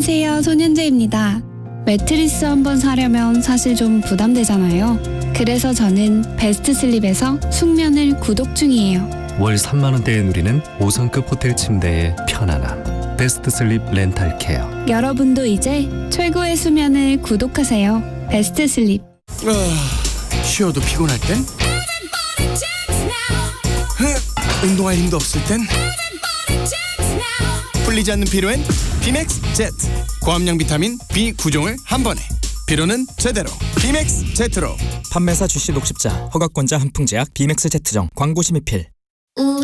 안녕하세요, 손현재입니다. 매트리스 한번 사려면 사실 좀 부담되잖아요. 그래서 저는 베스트 슬립에서 숙면을 구독 중이에요. 월 3만 원대에 누리는 5성급 호텔 침대의 편안함. 베스트 슬립 렌탈 케어. 여러분도 이제 최고의 수면을 구독하세요. 베스트 슬립. 쉬어도 피곤할 땐? 운동할 힘도 없을 땐? 풀리지 않는 피로엔 비맥스 제트. 고함량 비타민 B9종을 한 번에. 피로는 제대로 비맥스 제트로. 판매사 주시 녹십자 허가권자 한풍제약 비맥스 제트정 광고 심의필.